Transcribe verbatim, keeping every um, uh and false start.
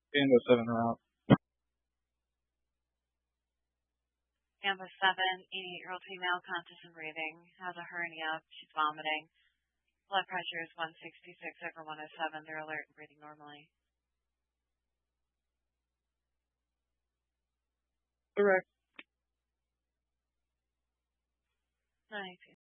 Canvas seven route. Canvas seven, eighty-eight-year-old female, conscious and breathing, has a hernia. She's vomiting. Blood pressure is one sixty-six over one oh seven. They're alert and breathing normally. Correct. Nice.